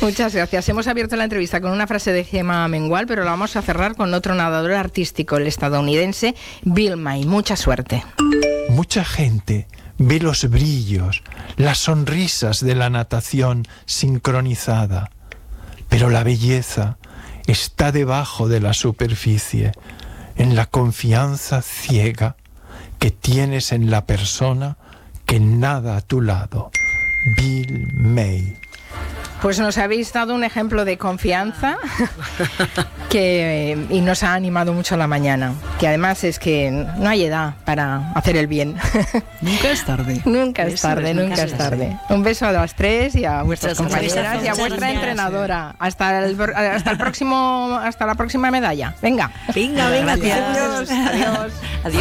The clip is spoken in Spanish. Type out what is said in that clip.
Muchas gracias. Hemos abierto la entrevista con una frase de Gemma Mengual, pero la vamos a cerrar con otro nadador artístico, el estadounidense Bill May. Mucha suerte. Mucha gente ve los brillos, las sonrisas de la natación sincronizada, pero la belleza está debajo de la superficie, en la confianza ciega que tienes en la persona que nada a tu lado. Bill May. Pues nos habéis dado un ejemplo de confianza y nos ha animado mucho la mañana. Que además es que no hay edad para hacer el bien. Nunca es tarde. Nunca es tarde. Un beso a las tres y a vuestras compañeras y a vuestra entrenadora. Hasta la próxima medalla. Venga. Venga. Adiós. Adiós.